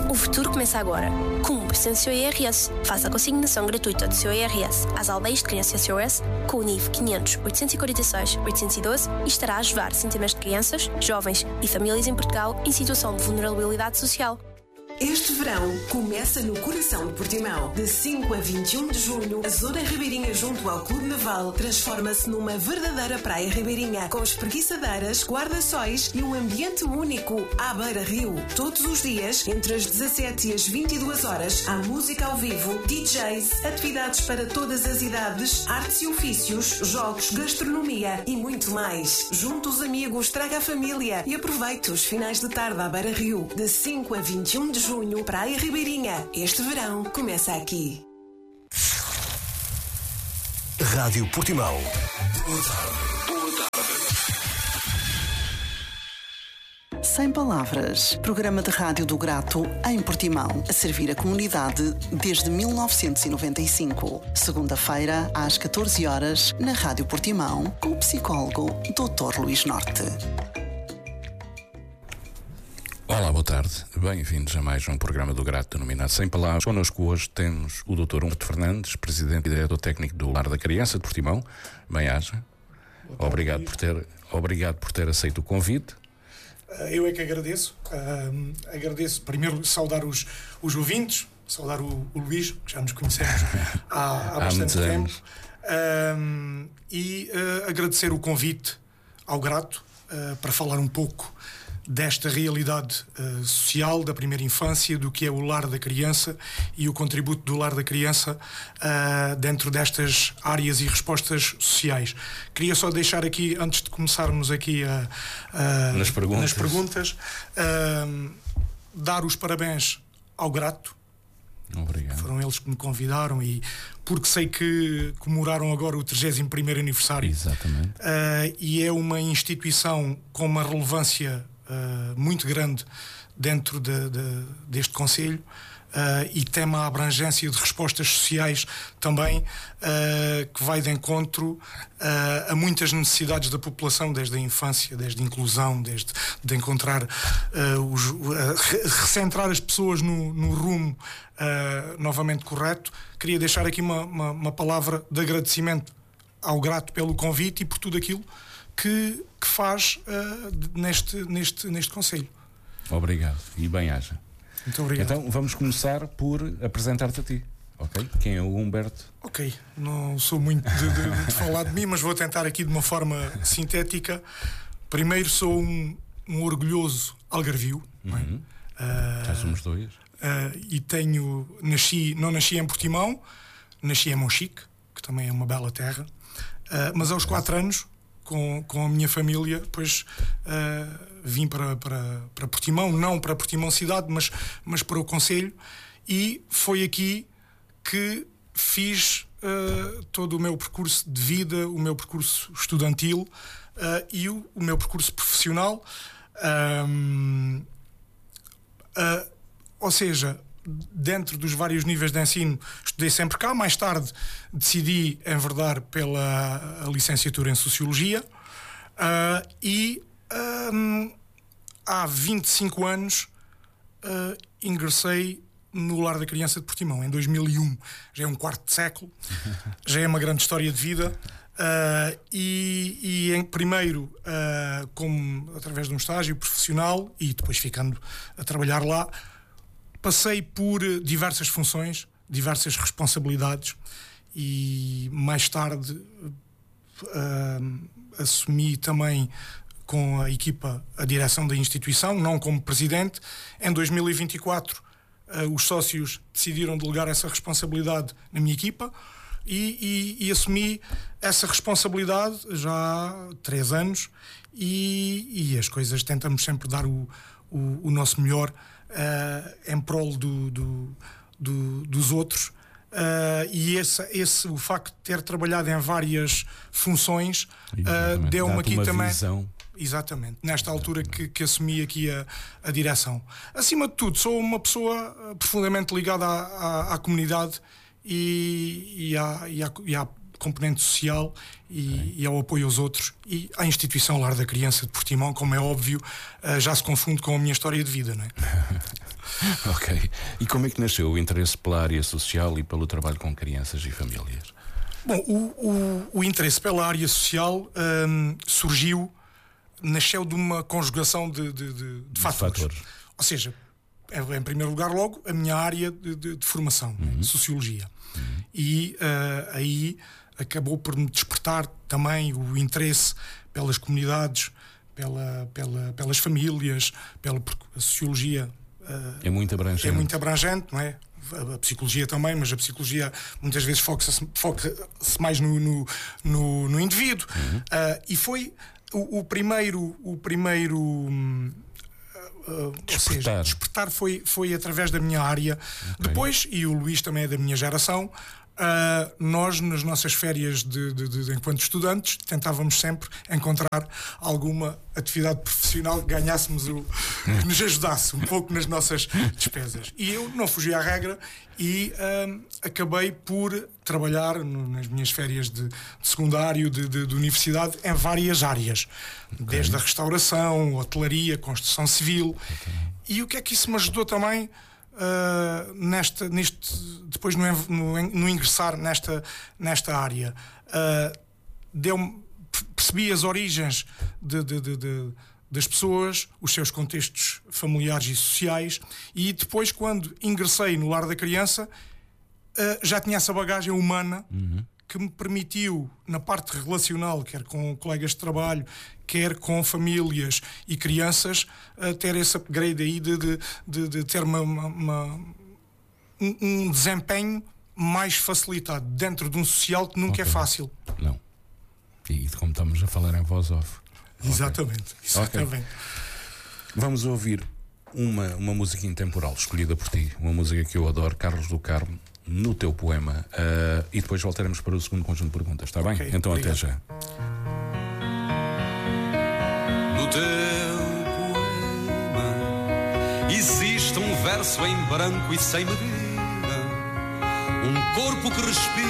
O futuro começa agora. Cumpre-se o seu IRS. Faça a consignação gratuita do seu IRS às aldeias de criança SOS com o NIF 500 846 812 e estará a ajudar centenas de crianças, jovens e famílias em Portugal em situação de vulnerabilidade social. Este verão começa no coração de Portimão. De 5 a 21 de junho, a Zona Ribeirinha junto ao Clube Naval transforma-se numa verdadeira praia ribeirinha, com espreguiçadeiras, guarda-sóis e um ambiente único à beira-rio. Todos os dias, entre as 17 e as 22 horas, há música ao vivo, DJs, atividades para todas as idades, artes e ofícios, jogos, gastronomia e muito mais. Junte os amigos, traga a família e aproveite os finais de tarde à beira-rio. De 5 a 21 de junho, Praia Ribeirinha. Este verão começa aqui. Rádio Portimão. Boa tarde. Sem Palavras, programa de rádio do Grato em Portimão, a servir a comunidade desde 1995. Segunda-feira, às 14 horas, na Rádio Portimão, com o psicólogo Dr. Luís Norte. Olá, boa tarde. Bem-vindos a mais um programa do Grato denominado Sem Palavras. Connosco hoje temos o Dr. Humberto Fernandes, Presidente e Diretor Técnico do Lar da Criança de Portimão. Bem-aja. Obrigado por ter aceito o convite. Eu é que agradeço. Agradeço primeiro saudar os ouvintes, saudar o Luís, que já nos conhecemos há bastante tempo. E agradecer o convite ao Grato para falar um pouco desta realidade social da primeira infância, do que é o lar da criança e o contributo do lar da criança dentro destas áreas e respostas sociais. Queria só deixar aqui, antes de começarmos aqui nas perguntas, dar os parabéns ao Grato. Obrigado. Foram eles que me convidaram e porque sei que comemoraram agora o 31º aniversário. Exatamente. E é uma instituição com uma relevância muito grande dentro deste Conselho e tem uma abrangência de respostas sociais também que vai de encontro a muitas necessidades da população, desde a infância, desde a inclusão, desde de encontrar recentrar as pessoas no rumo novamente correto. Queria deixar aqui uma palavra de agradecimento ao Grato pelo convite e por tudo aquilo que faz neste Conselho. Obrigado e bem-aja. Muito obrigado. Então vamos começar por apresentar-te a ti, ok? Quem é o Humberto? Ok, não sou muito de falar de mim, mas vou tentar aqui de uma forma sintética. Primeiro, sou um orgulhoso algarvio. Uhum. Já somos dois. E não nasci em Portimão, nasci em Monchique, que também é uma bela terra, mas aos 4 anos, com a minha família, depois vim para Portimão, não para Portimão cidade, mas para o Conselho, e foi aqui que fiz todo o meu percurso de vida, o meu percurso estudantil e o meu percurso profissional. Ou seja, dentro dos vários níveis de ensino, estudei sempre cá. Mais tarde decidi enverdar pela licenciatura em Sociologia e há 25 anos ingressei no Lar da Criança de Portimão, em 2001. Já é um quarto de século, já é uma grande história de vida. E em primeiro como através de um estágio profissional e depois ficando a trabalhar lá, passei por diversas funções, diversas responsabilidades e mais tarde assumi também com a equipa a direção da instituição, não como presidente. Em 2024 os sócios decidiram delegar essa responsabilidade na minha equipa e assumi essa responsabilidade já há 3 anos e as coisas tentamos sempre dar o nosso melhor em prol dos outros, e o facto de ter trabalhado em várias funções deu-me aqui também visão. Exatamente, nesta altura que assumi aqui a direção. Acima de tudo, sou uma pessoa profundamente ligada à comunidade e à componente social e ao apoio aos outros, e à instituição Lar da Criança de Portimão, como é óbvio, já se confunde com a minha história de vida, não é? Ok. E como é que nasceu o interesse pela área social e pelo trabalho com crianças e famílias? Bom, o interesse pela área social nasceu de uma conjugação de fatores. Ou seja, em primeiro lugar, logo, a minha área de formação, Sociologia. E aí acabou por me despertar também o interesse pelas comunidades, pelas famílias, porque a Sociologia é muito abrangente, não é? A psicologia também, mas a psicologia muitas vezes foca-se mais no indivíduo. E foi o primeiro despertar foi através da minha área. Okay. Depois, e o Luís também é da minha geração, nós nas nossas férias enquanto estudantes tentávamos sempre encontrar alguma atividade profissional que ganhássemos que nos ajudasse um pouco nas nossas despesas. E eu não fugi à regra e acabei por trabalhar nas minhas férias de secundário, de universidade, em várias áreas. Okay. Desde a restauração, hotelaria, construção civil. Okay. E o que é que isso me ajudou também depois no ingressar nesta área? Percebi as origens das pessoas, os seus contextos familiares e sociais, e depois, quando ingressei no Lar da Criança, já tinha essa bagagem humana que me permitiu, na parte relacional, quer com colegas de trabalho, quer com famílias e crianças, ter esse upgrade aí de ter um desempenho mais facilitado dentro de um social que nunca é fácil. Não. E como estamos a falar em voz off. Exatamente. Okay. Vamos ouvir uma música intemporal escolhida por ti, uma música que eu adoro, Carlos do Carmo, no teu poema, e depois voltaremos para o segundo conjunto de perguntas, está bem? Okay, então obrigado. Até já. No teu poema existe um verso em branco e sem medida, um corpo que respira